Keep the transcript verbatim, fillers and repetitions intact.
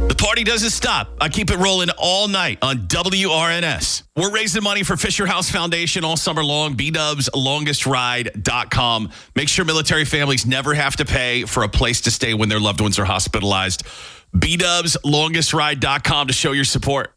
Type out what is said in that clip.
The party doesn't stop. I keep it rolling all night on W R N S. We're raising money for Fisher House Foundation all summer long. B Dubs Longest Ride dot com. Make sure military families never have to pay for a place to stay when their loved ones are hospitalized. B Dubs Longest Ride dot com to show your support.